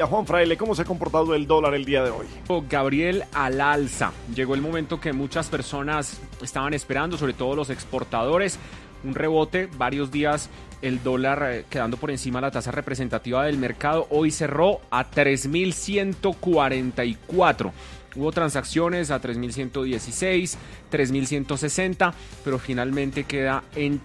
A Juan Fraile, ¿cómo se ha comportado el dólar el día de hoy? Gabriel, al alza. Llegó el momento que muchas personas estaban esperando, sobre todo los exportadores. Un rebote, varios días el dólar quedando por encima de la tasa representativa del mercado. Hoy cerró a 3.144. Hubo transacciones a 3.116, 3.160, pero finalmente queda en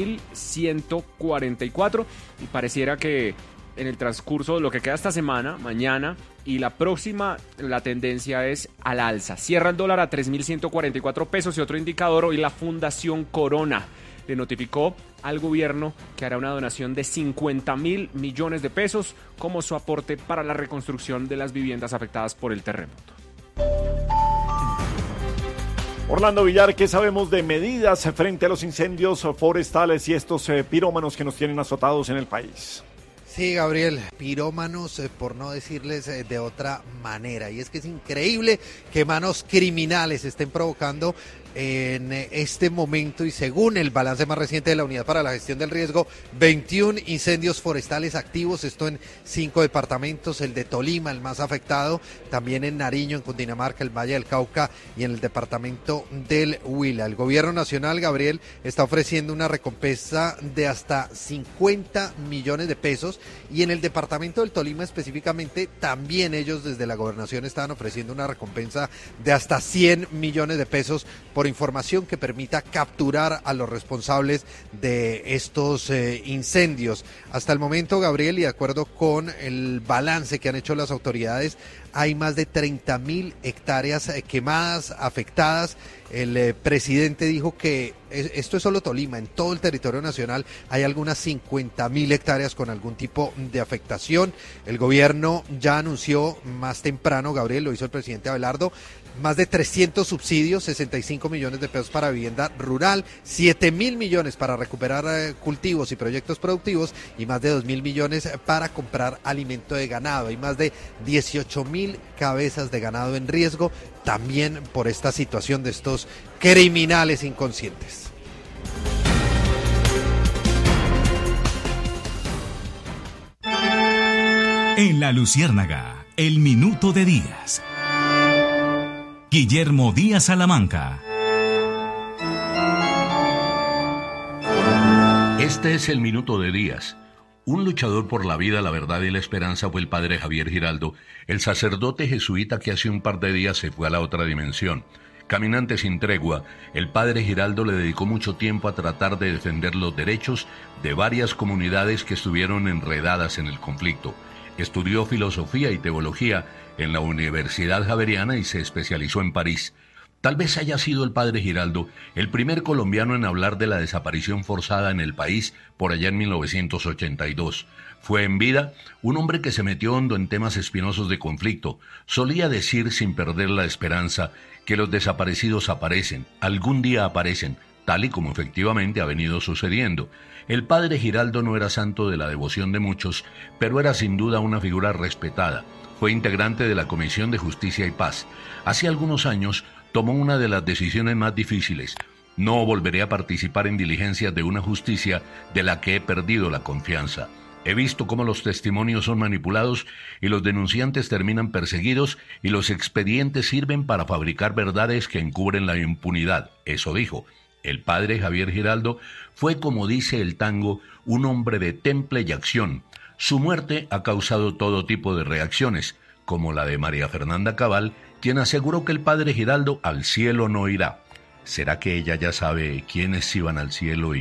3.144 y pareciera que en el transcurso de lo que queda esta semana, mañana y la próxima, la tendencia es al alza. Cierra el dólar a 3.144 pesos y otro indicador, hoy la Fundación Corona le notificó al gobierno que hará una donación de 50.000 millones de pesos como su aporte para la reconstrucción de las viviendas afectadas por el terremoto. Orlando Villar, ¿qué sabemos de medidas frente a los incendios forestales y estos pirómanos que nos tienen azotados en el país? Sí, Gabriel, pirómanos, por no decirles de otra manera. Y es que es increíble que manos criminales estén provocando en este momento, y según el balance más reciente de la Unidad para la Gestión del Riesgo, 21 incendios forestales activos, esto en 5 departamentos, el de Tolima, el más afectado, también en Nariño, en Cundinamarca, el Valle del Cauca y en el departamento del Huila. El gobierno nacional, Gabriel, está ofreciendo una recompensa de hasta 50 millones de pesos, y en el departamento del Tolima específicamente, también ellos desde la gobernación estaban ofreciendo una recompensa de hasta 100 millones de pesos por información que permita capturar a los responsables de estos incendios. Hasta el momento, Gabriel, y de acuerdo con el balance que han hecho las autoridades, hay más de 30.000 hectáreas quemadas, afectadas. El presidente dijo que esto es solo Tolima, en todo el territorio nacional hay algunas 50.000 hectáreas con algún tipo de afectación. El gobierno ya anunció más temprano, Gabriel, lo hizo el presidente Abelardo, más de 300 subsidios, 65 millones de pesos para vivienda rural, 7.000 millones para recuperar cultivos y proyectos productivos y más de 2.000 millones para comprar alimento de ganado. Hay más de 18.000 cabezas de ganado en riesgo también por esta situación de estos criminales inconscientes. En La Luciérnaga, el minuto de Díaz. Guillermo Díaz Salamanca. Este es el minuto de Díaz. Un luchador por la vida, la verdad y la esperanza fue el padre Javier Giraldo, el sacerdote jesuita que hace un par de días se fue a la otra dimensión. Caminante sin tregua, el padre Giraldo le dedicó mucho tiempo a tratar de defender los derechos de varias comunidades que estuvieron enredadas en el conflicto. Estudió filosofía y teología en la Universidad Javeriana y se especializó en París. Tal vez haya sido el padre Giraldo el primer colombiano en hablar de la desaparición forzada en el país por allá en 1982. Fue en vida un hombre que se metió hondo en temas espinosos de conflicto. Solía decir sin perder la esperanza que los desaparecidos aparecen, algún día aparecen, tal y como efectivamente ha venido sucediendo. El padre Giraldo no era santo de la devoción de muchos, pero era sin duda una figura respetada. Fue integrante de la Comisión de Justicia y Paz. Hace algunos años tomó una de las decisiones más difíciles. No volveré a participar en diligencias de una justicia de la que he perdido la confianza. He visto cómo los testimonios son manipulados y los denunciantes terminan perseguidos y los expedientes sirven para fabricar verdades que encubren la impunidad. Eso dijo. El padre Javier Giraldo fue, como dice el tango, un hombre de temple y acción. Su muerte ha causado todo tipo de reacciones, como la de María Fernanda Cabal, quien aseguró que el padre Giraldo al cielo no irá. ¿Será que ella ya sabe quiénes iban al cielo y